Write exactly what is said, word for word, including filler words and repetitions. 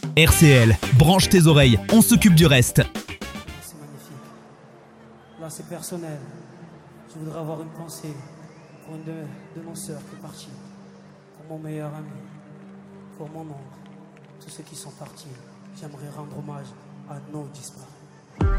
R C L, branche tes oreilles, on s'occupe du reste. C'est magnifique. Là, c'est personnel. Je voudrais avoir une pensée pour une de, de nos sœurs qui est partie, pour mon meilleur ami, pour mon oncle, tous ceux qui sont partis. J'aimerais rendre hommage à nos disparus.